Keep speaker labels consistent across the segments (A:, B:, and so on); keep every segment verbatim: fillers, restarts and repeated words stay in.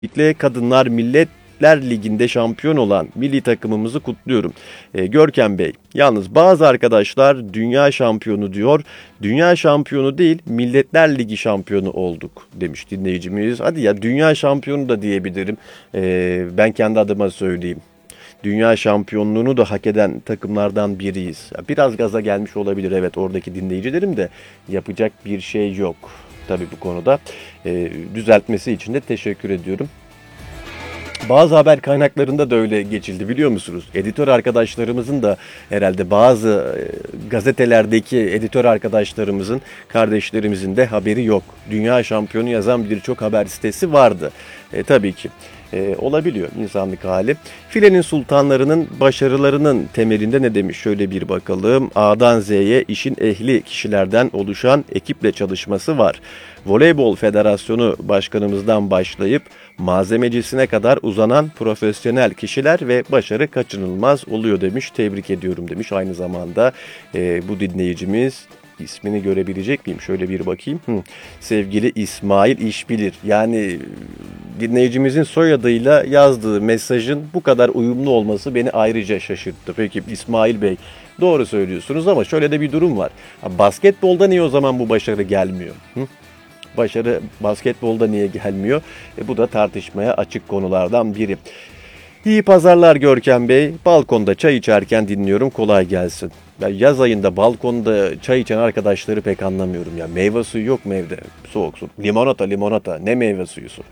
A: Özellikle Kadınlar Milletler Ligi'nde şampiyon olan milli takımımızı kutluyorum. E, Görkem Bey, yalnız bazı arkadaşlar dünya şampiyonu diyor. Dünya şampiyonu değil, Milletler Ligi şampiyonu olduk demiş dinleyicimiz. Hadi ya, dünya şampiyonu da diyebilirim. E, ben kendi adıma söyleyeyim. Dünya şampiyonluğunu da hak eden takımlardan biriyiz. Biraz gaza gelmiş olabilir, evet, oradaki dinleyicilerim de yapacak bir şey yok. Tabii bu konuda e, düzeltmesi için de teşekkür ediyorum. Bazı haber kaynaklarında da öyle geçildi, biliyor musunuz? Editör arkadaşlarımızın da herhalde bazı e, gazetelerdeki editör arkadaşlarımızın, kardeşlerimizin de haberi yok. Dünya şampiyonu yazan birçok haber sitesi vardı. E, tabii ki. E, olabiliyor insanlık hali. Filenin sultanlarının başarılarının temelinde ne demiş? Şöyle bir bakalım. A'dan Z'ye işin ehli kişilerden oluşan ekiple çalışması var. Voleybol Federasyonu Başkanımızdan başlayıp malzemecisine kadar uzanan profesyonel kişiler ve başarı kaçınılmaz oluyor demiş. Tebrik ediyorum demiş. Aynı zamanda e, bu dinleyicimiz, ismini görebilecek miyim? Şöyle bir bakayım. Hı. Sevgili İsmail İşbilir. Yani dinleyicimizin soyadıyla yazdığı mesajın bu kadar uyumlu olması beni ayrıca şaşırttı. Peki İsmail Bey, doğru söylüyorsunuz ama şöyle de bir durum var. Basketbolda niye o zaman bu başarı gelmiyor? Hı? Başarı basketbolda niye gelmiyor? E, bu da tartışmaya açık konulardan biri. İyi pazarlar Görkem Bey. Balkonda çay içerken dinliyorum. Kolay gelsin. Ben yaz ayında balkonda çay içen arkadaşları pek anlamıyorum ya. Meyve suyu yok mu evde? Soğuk su. Limonata limonata. Ne meyve suyusu?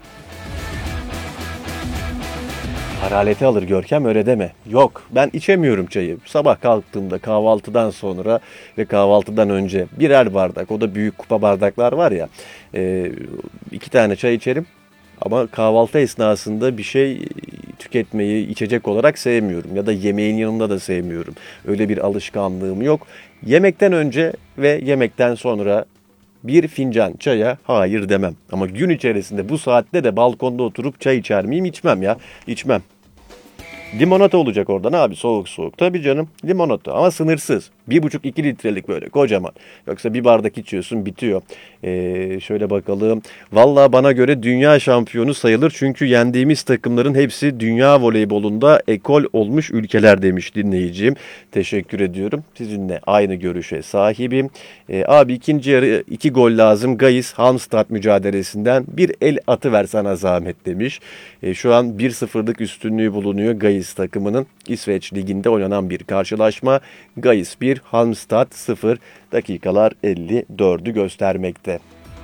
A: Haraleti alır Görkem, öyle deme. Yok, ben içemiyorum çayı. Sabah kalktığımda kahvaltıdan sonra ve kahvaltıdan önce birer bardak, o da büyük kupa bardaklar var ya, e, iki tane çay içerim. Ama kahvaltı esnasında bir şey tüketmeyi içecek olarak sevmiyorum. Ya da yemeğin yanında da sevmiyorum. Öyle bir alışkanlığım yok. Yemekten önce ve yemekten sonra bir fincan çaya hayır demem. Ama gün içerisinde bu saatte de balkonda oturup çay içer miyim? İçmem ya. İçmem. Limonata olacak oradan abi, soğuk soğuk. Tabii canım, limonata ama sınırsız. Bir buçuk iki litrelik böyle kocaman. Yoksa bir bardak içiyorsun bitiyor. Ee, şöyle bakalım. Valla bana göre dünya şampiyonu sayılır. Çünkü yendiğimiz takımların hepsi dünya voleybolunda ekol olmuş ülkeler demiş dinleyicim. Teşekkür ediyorum. Sizinle aynı görüşe sahibim. Ee, abi ikinci yarı iki gol lazım. Gayis Halmstad mücadelesinden bir el atıver sana zahmet demiş. Ee, şu an bir sıfırlık üstünlüğü bulunuyor Gayis takımının. İsveç liginde oynanan bir karşılaşma. Gayis bir, Halmstad sıfır, dakikalar elli dördü göstermekte.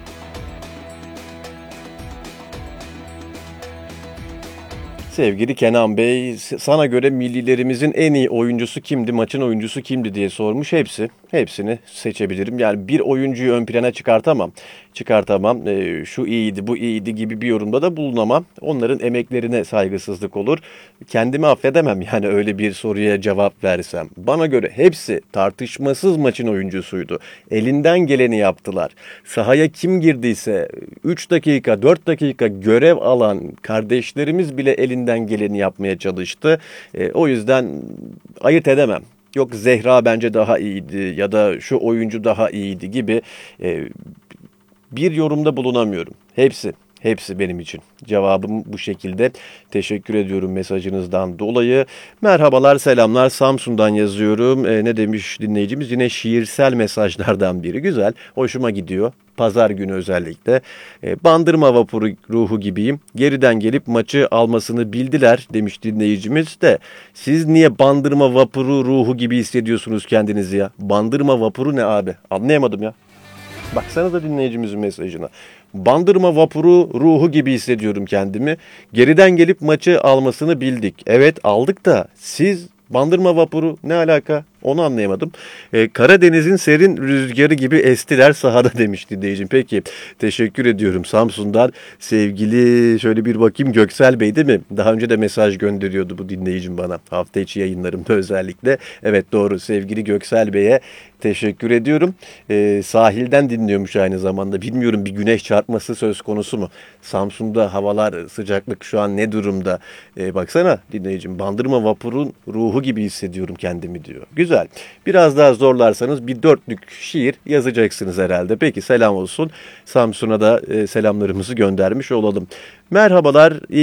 A: Sevgili Kenan Bey, sana göre millilerimizin en iyi oyuncusu kimdi, maçın oyuncusu kimdi diye sormuş. Hepsi, hepsini seçebilirim. Yani bir oyuncuyu ön plana çıkartamam. Çıkartamam. E, şu iyiydi, bu iyiydi gibi bir yorumda da bulunamam. Onların emeklerine saygısızlık olur. Kendimi affedemem yani öyle bir soruya cevap versem. Bana göre hepsi tartışmasız maçın oyuncusuydu. Elinden geleni yaptılar. Sahaya kim girdiyse üç dakika, dört dakika görev alan kardeşlerimiz bile elinden geleni yapmaya çalıştı. E, o yüzden ayırt edemem. Yok Zehra bence daha iyiydi ya da şu oyuncu daha iyiydi gibi e, bir yorumda bulunamıyorum. Hepsi, hepsi benim için. Cevabım bu şekilde. Teşekkür ediyorum mesajınızdan dolayı. Merhabalar, selamlar. Samsun'dan yazıyorum. E, ne demiş dinleyicimiz? Yine şiirsel mesajlardan biri. Güzel, hoşuma gidiyor. Pazar günü özellikle. E, bandırma vapuru ruhu gibiyim. Geriden gelip maçı almasını bildiler demiş dinleyicimiz de. Siz niye bandırma vapuru ruhu gibi hissediyorsunuz kendinizi ya? Bandırma vapuru ne abi? Anlayamadım ya. Baksanıza dinleyicimizin mesajına. Bandırma vapuru ruhu gibi hissediyorum kendimi. Geriden gelip maçı almasını bildik. Evet aldık da siz bandırma vapuru ne alaka? Onu anlayamadım. Ee, Karadeniz'in serin rüzgarı gibi estiler sahada demiş dinleyicim. Peki teşekkür ediyorum Samsun'dan. Sevgili şöyle bir bakayım Göksel Bey değil mi? Daha önce de mesaj gönderiyordu bu dinleyicim bana. Hafta içi yayınlarımda özellikle. Evet doğru, sevgili Göksel Bey'e teşekkür ediyorum. Ee, sahilden dinliyormuş aynı zamanda. Bilmiyorum, bir güneş çarpması söz konusu mu? Samsun'da havalar, sıcaklık şu an ne durumda? Ee, baksana dinleyicim, bandırma vapurun ruhu gibi hissediyorum kendimi diyor. Güzel. Güzel. Biraz daha zorlarsanız bir dörtlük şiir yazacaksınız herhalde. Peki selam olsun. Samsun'a da e, selamlarımızı göndermiş olalım. Merhabalar. iyi